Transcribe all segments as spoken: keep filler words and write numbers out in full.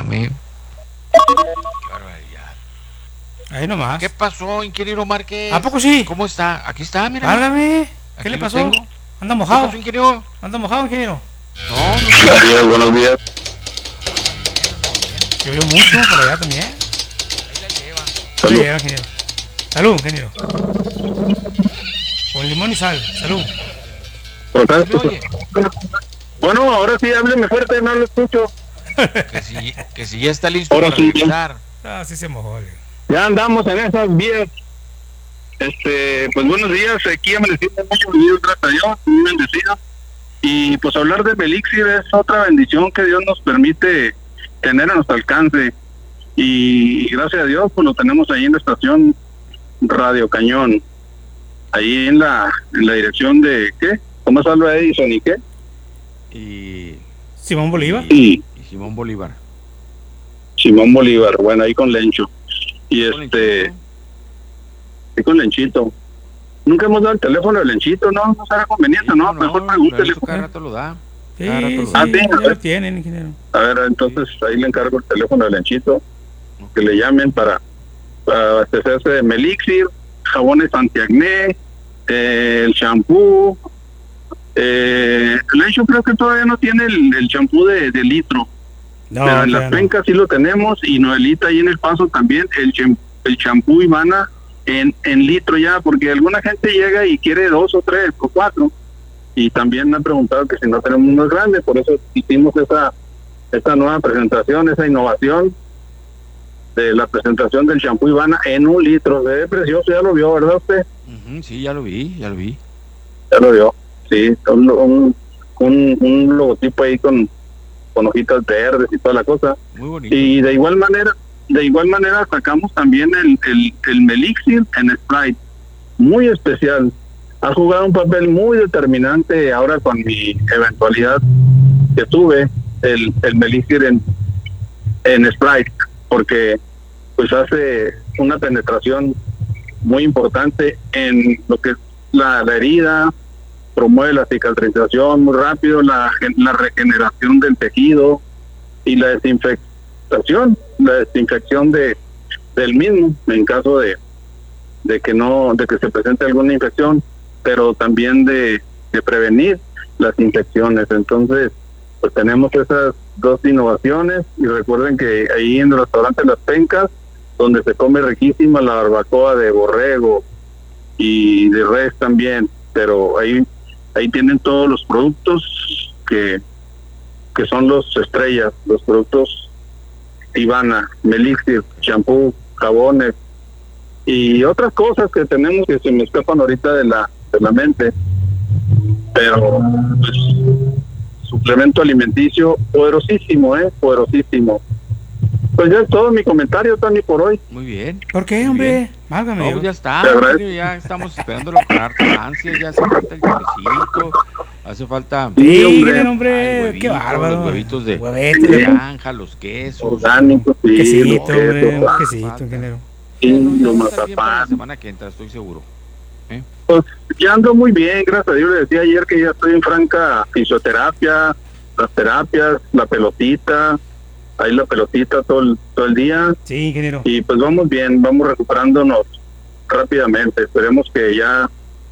espérame. Qué barbaridad. Ahí nomás. ¿Qué pasó, ingeniero Márquez? ¿A poco sí? ¿Cómo está? Aquí está, mira. Háblame. ¿Qué Aquí le lo pasó? tengo. ¿Anda ¿Qué mojado? pasó, ingeniero? ¿Anda mojado, ingeniero? No, no. Adiós, buenos días. Llovió mucho por allá también. Ahí la lleva. Ahí llega, ingeniero. Salud, ingeniero. Con limón y sal. Salud. Por acá, ¿Me oye? Bueno, ahora sí, hábleme fuerte, no lo escucho. Que si, que si ya está listo Ahora para sí, regresar. Ah, sí se mojó. le. Ya andamos en esas vías. Este, pues buenos días, aquí amaneciendo mucho bendecido, gracias a Dios, muy bendecido. Y pues hablar de Belixir es otra bendición que Dios nos permite tener a nuestro alcance. Y gracias a Dios, pues lo tenemos ahí en la estación Radio Cañón. Ahí en la, en la dirección de, ¿qué? Tomás Alva Edison y qué? Y, Simón Bolívar. Y y Simón Bolívar. Simón Bolívar, bueno, ahí con Lencho. Y Con este, Lenchito. y con Lenchito. Nunca hemos dado el teléfono de Lenchito, ¿no? No será conveniente, Sí, ¿no? cómo Mejor no, pregúntele. Lorenzo cada rato lo da. Sí, Cada rato lo sí, da. Ah, sí, ya a ver. lo tienen, ingeniero. A ver, entonces ahí le encargo el teléfono de Lenchito, que le llamen para, para abastecerse de Melixir, jabones antiacné, eh, el champú. Eh, Lencho creo que todavía no tiene el, el champú de, de litro, No, pero en ya las no. pencas sí lo tenemos, y Noelita ahí en El Paso también, el cham- el champú Ivana en, en litro ya, porque alguna gente llega y quiere dos o tres o cuatro, y también me han preguntado que si no tenemos unos grandes, por eso hicimos esa, esta nueva presentación, esa innovación de la presentación del champú Ivana en un litro. Se ve precioso, ya lo vio, ¿verdad usted? Ujú, sí, ya lo vi, ya lo vi. Ya lo vio, sí, un, un, un, un logotipo ahí con, con hojitas verdes y toda la cosa. Muy bonito. Y de igual manera, de igual manera sacamos también el, el, el Melixir en Sprite, muy especial. Ha jugado un papel muy determinante ahora con mi eventualidad que tuve, el, el Melixir en, en Sprite, porque pues hace una penetración muy importante en lo que es la, la herida, promueve la cicatrización muy rápido, la, la regeneración del tejido y la desinfectación, la desinfección de del mismo en caso de, de que no, de que se presente alguna infección, pero también de, de prevenir las infecciones. Entonces, pues tenemos esas dos innovaciones, y recuerden que ahí en el restaurante Las Pencas, donde se come riquísima la barbacoa de borrego y de res también, pero ahí ahí tienen todos los productos que que son los estrellas, los productos Ivana, Melixir, champú, jabones y otras cosas que tenemos que se me escapan ahorita de la de la mente, pero pues, suplemento alimenticio poderosísimo, eh, poderosísimo. Pues ya es todo mi comentario, Tony, por hoy. Muy bien. ¿Por qué, Muy hombre? bien. Válgame No, Dios. ya está, Te agradezco. Eugenio, ya estamos esperándolo con harta ansia, ya hace falta el cafecito, hace falta Sí, Sí, hombre. ingeniero, Ay, hombre. huevitos, Qué bárbaro. los huevitos de- Huevitos de de granja, los quesos. Orgánicos, sí, quesito, los hombre. quesos, Un ah, quesito, falta. ingeniero. sí, Ya no, ya los va a estar bien para la mazapanes. semana que entra, estoy seguro. ¿Eh? Ya ando muy bien, gracias a Dios. Le decía ayer que ya estoy en franca fisioterapia, las terapias, la pelotita, ahí la pelotita todo el, todo el día, Sí, ingeniero. y pues vamos bien, vamos recuperándonos rápidamente. Esperemos que ya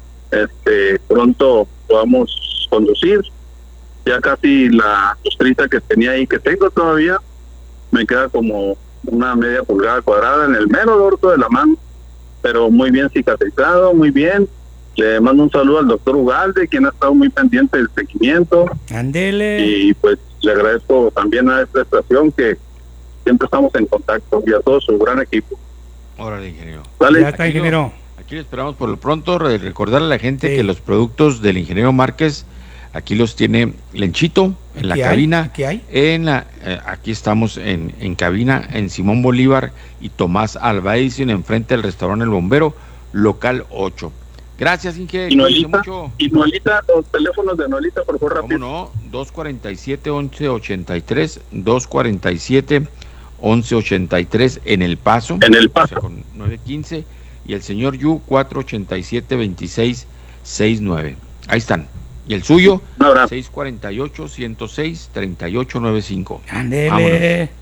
este pronto podamos conducir. Ya casi la costrita que tenía ahí, que tengo todavía, me queda como una media pulgada cuadrada en el mero dorso de la mano, pero muy bien cicatrizado, muy bien. Le mando un saludo al doctor Ugalde, quien ha estado muy pendiente del seguimiento, Ándele. y pues le agradezco también a esta estación que siempre estamos en contacto, y a todo su gran equipo. Órale, ingeniero. ¿Vale? Ya está, Aquí lo- ingeniero. Aquí le esperamos por lo pronto. Re- Recordarle a la gente Sí. que los productos del ingeniero Márquez, aquí los tiene Lenchito, en la Aquí hay, cabina. aquí hay. En la, eh, aquí estamos en, en cabina, en Simón Bolívar y Tomás Alva Edison, enfrente del restaurante El Bombero, local ocho. Gracias, Inge. Y Cuídense Noelita, mucho. y Noelita, los teléfonos de Noelita, por favor, ¿Cómo rápido. no? dos cuarenta y siete, once ochenta y tres, dos cuarenta y siete, once ochenta y tres en El Paso. En El O Paso. sea, con nueve quince. Y el señor Yu, cuatro ochenta y siete, veintiséis sesenta y nueve. Ahí están. Y el suyo, Un abrazo. seis cuarenta y ocho, ciento seis, treinta y ocho noventa y cinco. Ándele. Vámonos.